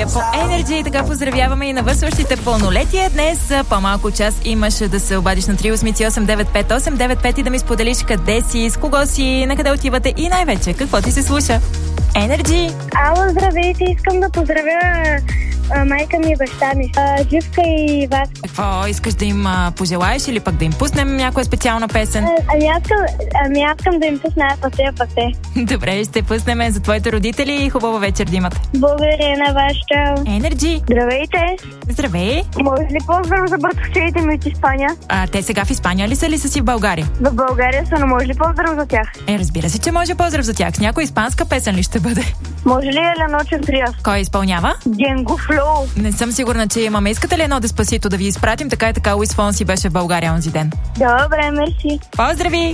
по Energy. Така поздравяваме и навършващите пълнолетие. Днес по-малко час имаш да се обадиш на 388-958-95 и да ми споделиш къде си, с кого си, на къде отивате и най-вече какво ти се слуша. Energy! Ало, здравейте! Искам да поздравя майка ми и баща ми, Живка и Васка. Какво искаш да им пожелаеш или пък да им пуснем някоя специална песен? Аз искам да им пусна пасе. Добре, ще пуснем за твоите родители и хубава вечер да имате. Благодаря на вас, чао. Energy! Здравейте! Здравей! Може ли поздрав за братовчетите ми от Испания? Те сега в Испания ли са или са си в България? В България са, но може ли поздрав за тях? Разбира се, че може поздрав за тях. С някоя испанска песен ли ще бъде? Може ли Еленочен Триас? Кой изпълнява? Генго Флоу. Не съм сигурна, че имаме. Искате ли едно Деспасито да ви изпратим? Така и така Луис Фонси беше в България онзи ден. Добре, мерси. Поздрави!